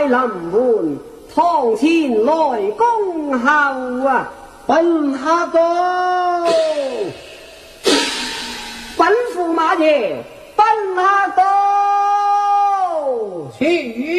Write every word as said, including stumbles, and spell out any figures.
开临门，堂前来恭候啊！ 本下到， 本驸马爷，本下到， 去。